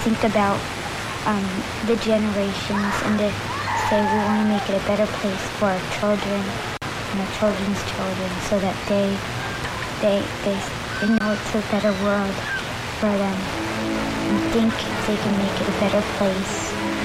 think about the generations and to say we want to make it a better place for our children and our children's children so that they know it's a better world for them and think they can make it a better place.